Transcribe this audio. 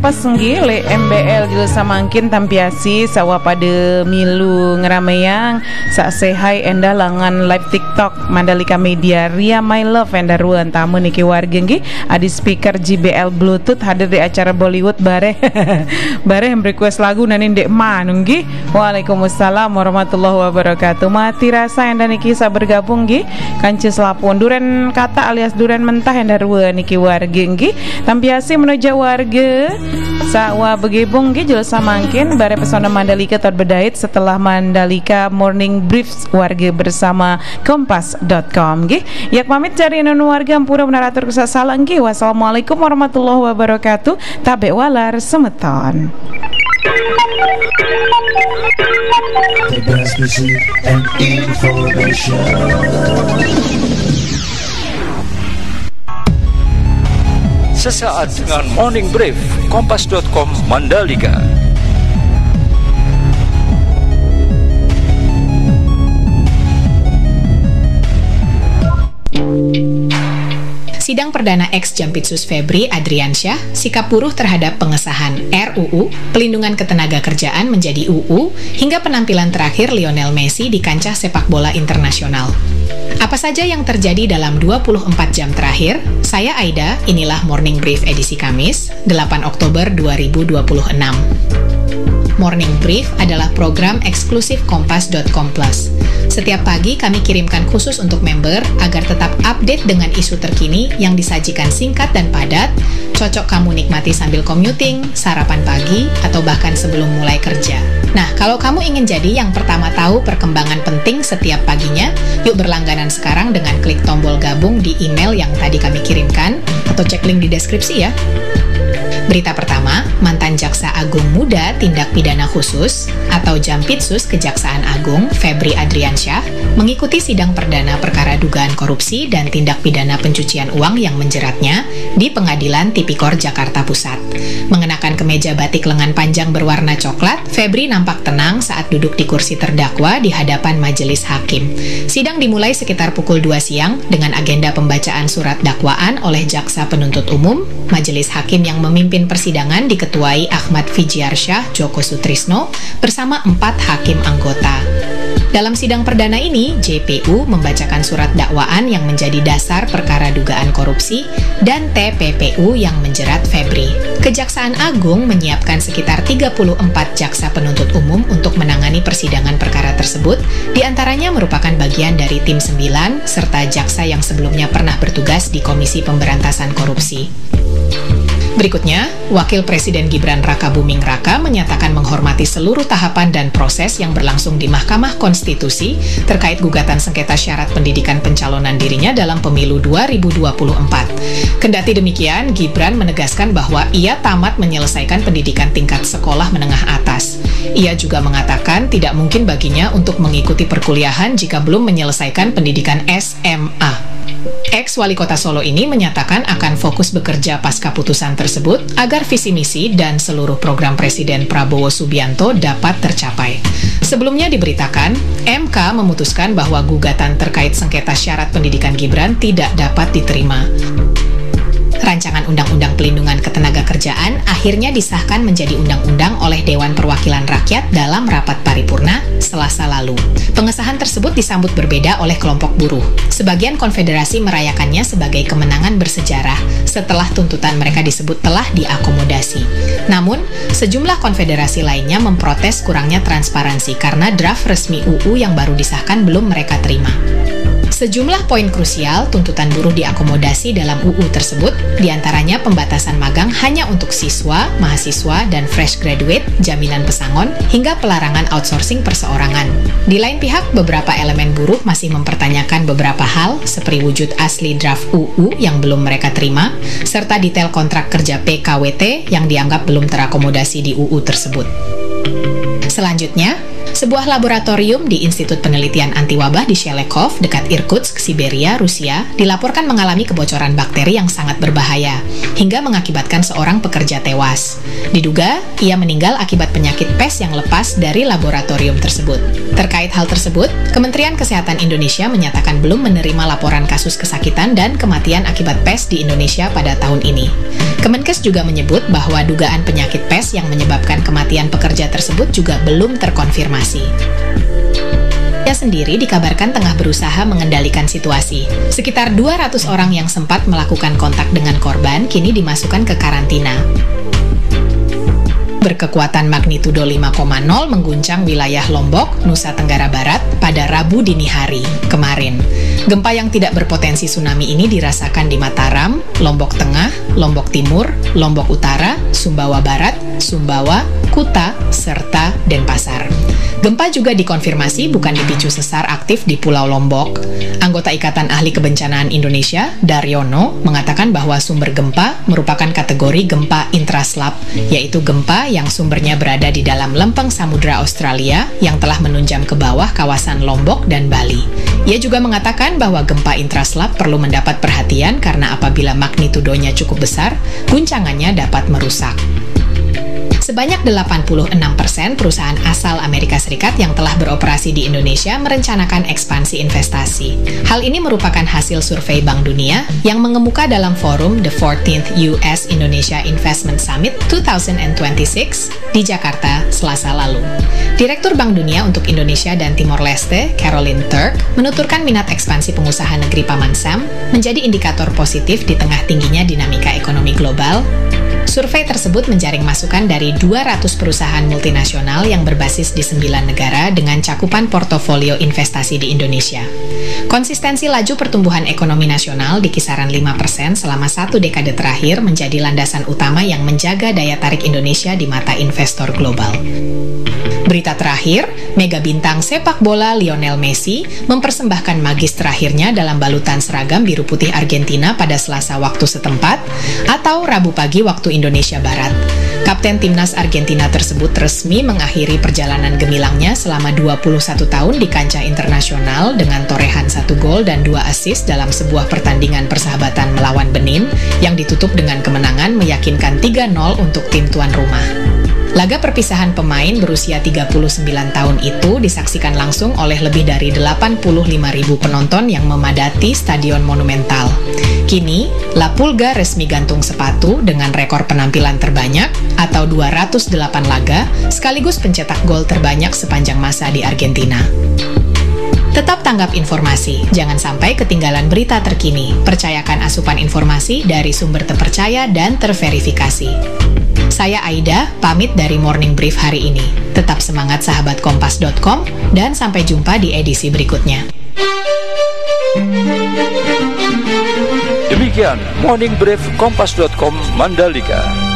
kompas nggi le MBL juga samangkin tampiasi sawa pada milu ngeramayang sa sehai enda langan live TikTok Mandalika Media Ria My Love enda ruan tamu niki warga nggi adi speaker JBL Bluetooth hadir di acara Bollywood bare bare yang request lagu nanin dek man nggi. Waalaikumsalam warahmatullahi wabarakatuh. Mati rasa enda niki sa bergabung nggi kanci selapun duren kata alias duren mentah enda ruan niki warga nggi tampiasi menuju warga sawa begibung ge jul samangkin bare pesona Mandalika tot bedait setelah Mandalika Morning Briefs warga bersama kompas.com ge. Yak pamit cari non warga ampura menaratur kesasalan ge. Wassalamualaikum warahmatullahi wabarakatuh. Tabe walar semeton. The best music and information. Sesaat dengan Morning Brief Kompas.com Mandalika. Sidang perdana ex Jampitsus Febri Adriansyah, sikap buruh terhadap pengesahan RUU, pelindungan ketenaga kerjaan menjadi UU, hingga penampilan terakhir Lionel Messi di kancah sepak bola internasional. Apa saja yang terjadi dalam 24 jam terakhir? Saya Aida, inilah Morning Brief edisi Kamis, 8 Oktober 2026. Morning Brief adalah program eksklusif Kompas.com+. Setiap pagi kami kirimkan khusus untuk member agar tetap update dengan isu terkini yang disajikan singkat dan padat, cocok kamu nikmati sambil commuting, sarapan pagi, atau bahkan sebelum mulai kerja. Nah, kalau kamu ingin jadi yang pertama tahu perkembangan penting setiap paginya, yuk berlangganan sekarang dengan klik tombol gabung di email yang tadi kami kirimkan, atau cek link di deskripsi ya. Berita pertama, mantan Jaksa Agung Muda Tindak Pidana Khusus atau Jampitsus Kejaksaan Agung Febri Adriansyah mengikuti sidang perdana perkara dugaan korupsi dan tindak pidana pencucian uang yang menjeratnya di Pengadilan Tipikor Jakarta Pusat. Mengenakan kemeja batik lengan panjang berwarna coklat, Febri nampak tenang saat duduk di kursi terdakwa di hadapan majelis hakim. Sidang dimulai sekitar pukul 2 siang dengan agenda pembacaan surat dakwaan oleh Jaksa Penuntut Umum. Majelis hakim yang memimpin persidangan diketuai Ahmad Fijiarsyah Joko Sutrisno bersama 4 hakim anggota. Dalam sidang perdana ini, JPU membacakan surat dakwaan yang menjadi dasar perkara dugaan korupsi dan TPPU yang menjerat Febri. Kejaksaan Agung menyiapkan sekitar 34 jaksa penuntut umum untuk menangani persidangan perkara tersebut, diantaranya merupakan bagian dari tim 9 serta jaksa yang sebelumnya pernah bertugas di Komisi Pemberantasan Korupsi. Berikutnya, Wakil Presiden Gibran Rakabuming Raka menyatakan menghormati seluruh tahapan dan proses yang berlangsung di Mahkamah Konstitusi terkait gugatan sengketa syarat pendidikan pencalonan dirinya dalam pemilu 2024. Kendati demikian, Gibran menegaskan bahwa ia tamat menyelesaikan pendidikan tingkat sekolah menengah atas. Ia juga mengatakan tidak mungkin baginya untuk mengikuti perkuliahan jika belum menyelesaikan pendidikan SMA. Ex-Wali Kota Solo ini menyatakan akan fokus bekerja pasca putusan tersebut agar visi misi dan seluruh program Presiden Prabowo Subianto dapat tercapai. Sebelumnya diberitakan, MK memutuskan bahwa gugatan terkait sengketa syarat pendidikan Gibran tidak dapat diterima. Rancangan Undang-Undang Pelindungan Ketenagakerjaan akhirnya disahkan menjadi undang-undang oleh Dewan Perwakilan Rakyat dalam rapat paripurna Selasa lalu. Pengesahan tersebut disambut berbeda oleh kelompok buruh. Sebagian konfederasi merayakannya sebagai kemenangan bersejarah setelah tuntutan mereka disebut telah diakomodasi. Namun, sejumlah konfederasi lainnya memprotes kurangnya transparansi karena draft resmi UU yang baru disahkan belum mereka terima. Sejumlah poin krusial tuntutan buruh diakomodasi dalam UU tersebut, diantaranya pembatasan magang hanya untuk siswa, mahasiswa, dan fresh graduate, jaminan pesangon, hingga pelarangan outsourcing perseorangan. Di lain pihak, beberapa elemen buruh masih mempertanyakan beberapa hal, seperti wujud asli draft UU yang belum mereka terima, serta detail kontrak kerja PKWT yang dianggap belum terakomodasi di UU tersebut. Selanjutnya, Sebuah laboratorium di Institut Penelitian Antiwabah di Shelekov, dekat Irkutsk, Siberia, Rusia, dilaporkan mengalami kebocoran bakteri yang sangat berbahaya, hingga mengakibatkan seorang pekerja tewas. Diduga, ia meninggal akibat penyakit pes yang lepas dari laboratorium tersebut. Terkait hal tersebut, Kementerian Kesehatan Indonesia menyatakan belum menerima laporan kasus kesakitan dan kematian akibat pes di Indonesia pada tahun ini. Kemenkes juga menyebut bahwa dugaan penyakit pes yang menyebabkan kematian pekerja tersebut juga belum terkonfirmasi. Ia sendiri dikabarkan tengah berusaha mengendalikan situasi. Sekitar 200 orang yang sempat melakukan kontak dengan korban kini dimasukkan ke karantina. Berkekuatan magnitudo 5,0 mengguncang wilayah Lombok, Nusa Tenggara Barat pada Rabu dini hari kemarin. Gempa yang tidak berpotensi tsunami ini dirasakan di Mataram, Lombok Tengah, Lombok Timur, Lombok Utara, Sumbawa Barat, Sumbawa, Kuta, serta Denpasar. Gempa juga dikonfirmasi bukan dipicu sesar aktif di Pulau Lombok. Anggota Ikatan Ahli Kebencanaan Indonesia, Daryono, mengatakan bahwa sumber gempa merupakan kategori gempa intraslap, yaitu gempa yang sumbernya berada di dalam lempeng Samudra Australia yang telah menunjam ke bawah kawasan Lombok dan Bali. Ia juga mengatakan bahwa gempa intraslap perlu mendapat perhatian karena apabila magnitudonya cukup besar, guncangannya dapat merusak. Sebanyak 86% perusahaan asal Amerika Serikat yang telah beroperasi di Indonesia merencanakan ekspansi investasi. Hal ini merupakan hasil survei Bank Dunia yang mengemuka dalam forum The 14th US Indonesia Investment Summit 2026 di Jakarta, Selasa lalu. Direktur Bank Dunia untuk Indonesia dan Timor Leste, Caroline Turk, menuturkan minat ekspansi pengusaha negeri Paman Sam menjadi indikator positif di tengah tingginya dinamika ekonomi global. Survei tersebut menjaring masukan dari 200 perusahaan multinasional yang berbasis di 9 negara dengan cakupan portofolio investasi di Indonesia. Konsistensi laju pertumbuhan ekonomi nasional di kisaran 5% selama 1 dekade terakhir menjadi landasan utama yang menjaga daya tarik Indonesia di mata investor global. Berita terakhir, mega bintang sepak bola Lionel Messi mempersembahkan magis terakhirnya dalam balutan seragam biru putih Argentina pada Selasa waktu setempat atau Rabu pagi waktu Indonesia Barat. Kapten timnas Argentina tersebut resmi mengakhiri perjalanan gemilangnya selama 21 tahun di kancah internasional dengan torehan 1 gol dan 2 assist dalam sebuah pertandingan persahabatan melawan Benin yang ditutup dengan kemenangan meyakinkan 3-0 untuk tim tuan rumah. Laga perpisahan pemain berusia 39 tahun itu disaksikan langsung oleh lebih dari 85.000 penonton yang memadati Stadion Monumental. Kini, La Pulga resmi gantung sepatu dengan rekor penampilan terbanyak atau 208 laga sekaligus pencetak gol terbanyak sepanjang masa di Argentina. Tetap tanggap informasi, jangan sampai ketinggalan berita terkini. Percayakan asupan informasi dari sumber terpercaya dan terverifikasi. Saya Aida, pamit dari Morning Brief hari ini. Tetap semangat sahabat kompas.com dan sampai jumpa di edisi berikutnya. Demikian Morning Brief Kompas.com Mandalika.